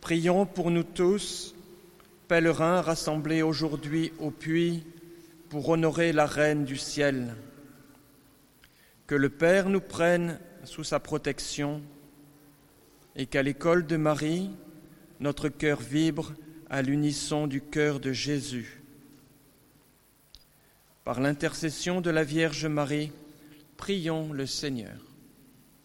Prions pour nous tous, pèlerins rassemblés aujourd'hui au puits pour honorer la Reine du ciel. Que le Père nous prenne sous sa protection et qu'à l'école de Marie, notre cœur vibre à l'unisson du cœur de Jésus. Par l'intercession de la Vierge Marie, prions le Seigneur.